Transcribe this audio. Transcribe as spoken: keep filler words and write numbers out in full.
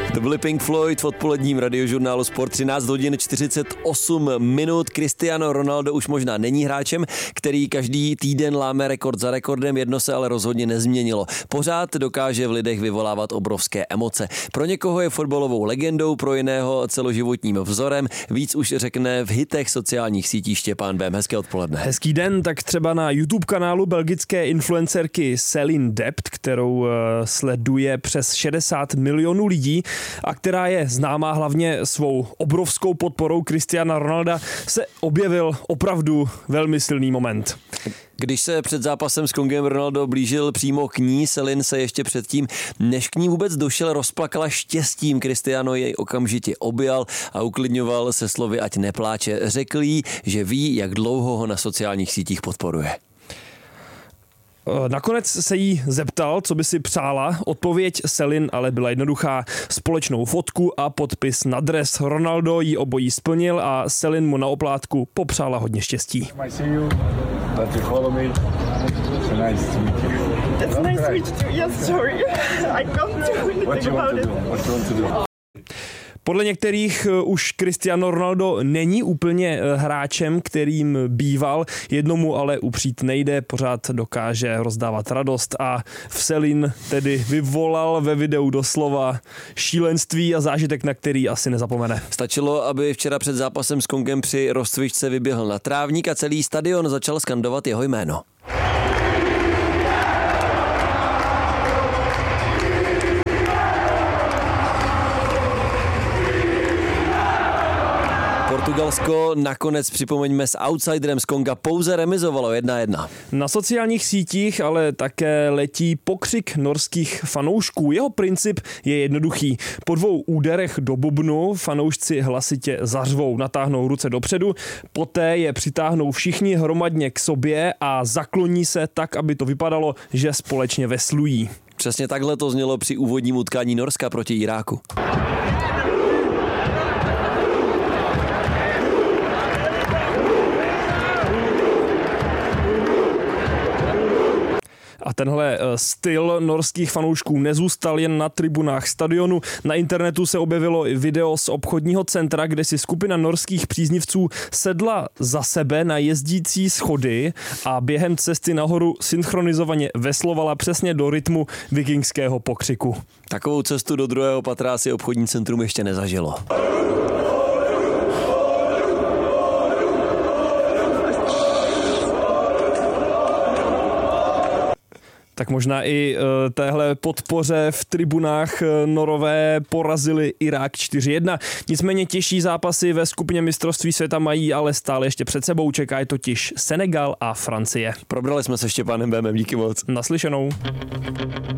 To byly Pink Floyd v odpoledním radiožurnálu Sport. Třináct hodin čtyřicet osm minut. Cristiano Ronaldo už možná není hráčem, který každý týden láme rekord za rekordem, jedno se ale rozhodně nezměnilo. Pořád dokáže v lidech vyvolávat obrovské emoce. Pro někoho je fotbalovou legendou, pro jiného celoživotním vzorem. Víc už řekne v hitech sociálních sítí Štěpán Bém. Hezké odpoledne. Hezký den, tak třeba na YouTube kanálu belgické influencerky Celine Dept, kterou uh, sleduje přes šedesát milionů lidí a která je známá hlavně svou obrovskou podporou Cristiana Ronalda, se objevil opravdu velmi silný moment. Když se před zápasem s Kongem Ronaldo blížil přímo k ní, Celine se ještě předtím, než k ní vůbec došel, rozplakala štěstím. Cristiano jej okamžitě objal a uklidňoval se slovy, ať nepláče. Řekl jí, že ví, jak dlouho ho na sociálních sítích podporuje. Nakonec se jí zeptal, co by si přála. Odpověď Celine ale byla jednoduchá. Společnou fotku a podpis na dres. Ronaldo jí obojí splnil a Celine mu na oplátku popřála hodně štěstí. Podle některých už Cristiano Ronaldo není úplně hráčem, kterým býval, jednomu ale upřít nejde, pořád dokáže rozdávat radost a v Celine tedy vyvolal ve videu doslova šílenství a zážitek, na který asi nezapomene. Stačilo, aby včera před zápasem s Kongem při rozcvičce vyběhl na trávník a celý stadion začal skandovat jeho jméno. Portugalsko nakonec, připomeňme, s outsiderem z Konga pouze remizovalo jedna jedna. Na sociálních sítích ale také letí pokřik norských fanoušků. Jeho princip je jednoduchý. Po dvou úderech do bubnu fanoušci hlasitě zařvou, natáhnou ruce dopředu, poté je přitáhnou všichni hromadně k sobě a zakloní se tak, aby to vypadalo, že společně veslují. Přesně takhle to znělo při úvodním utkání Norska proti Iráku. A tenhle styl norských fanoušků nezůstal jen na tribunách stadionu. Na internetu se objevilo i video z obchodního centra, kde si skupina norských příznivců sedla za sebe na jezdící schody a během cesty nahoru synchronizovaně veslovala přesně do rytmu vikingského pokřiku. Takovou cestu do druhého patra si obchodní centrum ještě nezažilo. Tak možná i uh, téhle podpoře v tribunách uh, Norové porazili Irák čtyři jedna. Nicméně těžší zápasy ve skupině mistrovství světa mají ale stále ještě před sebou. Čeká je totiž Senegal a Francie. Probrali jsme se Štěpánem Bémem, díky moc. Naslyšenou.